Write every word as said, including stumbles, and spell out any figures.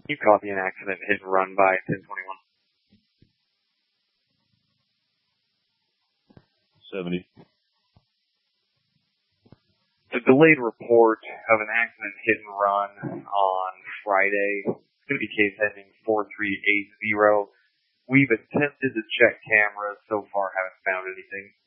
You copy an accident hit and run by ten twenty-one. seventy. The delayed report of an accident hit and run on Friday. It's going to be case ending four three eight zero. We've attempted to check cameras. So far, haven't found anything.